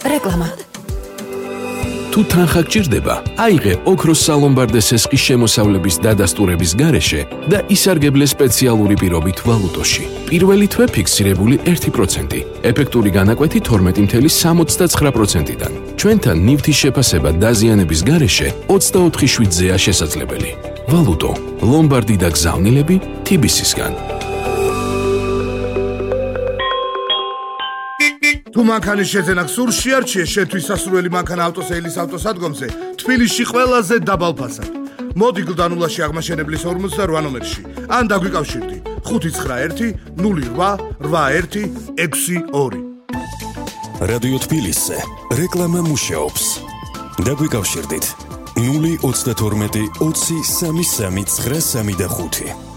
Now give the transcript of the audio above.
რეკლამა. თუ თანხა გჭირდება, აიღე ოქროს სალომბარდე სესხის შემოსავლების დადასტურების გარეშე და ისარგებლე სპეციალური პირობით ვალუტოში. პირველი თვე ფიქსირებული 1%, ეფექტური განაკვეთი 12.69%-დან. ჩვენთან ნივთის შეფასება დაზიანების გარეშე 24/7-ზეა შესაძლებელი. ვალუტო, ლომბარდი და გზავნილები TBC-სგან. თუ მანქანის შეძენა გსურს, შეარჩიე შეთვის სასურველი მანქანა ავტოსეილის ავტოსადგომზე თბილისში ყველაზე დაბალ ფასად. მოდი გლდანულაში აღმაშენებლის 48 ნომერში ან დაგვიკავშირდი 591 08 81 62. რადიო თბილისზე რეკლამა მუშაობს. დაგვიკავშირდით 032 20 33 935.